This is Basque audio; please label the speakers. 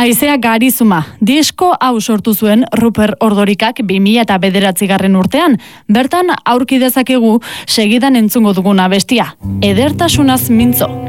Speaker 1: Haizea garizuma, disko hau sortu zuen Ruper Ordorikak 2009 urtean, bertan aurki dezakegu segidan entzungo duguna bestia, edertasunaz mintzo.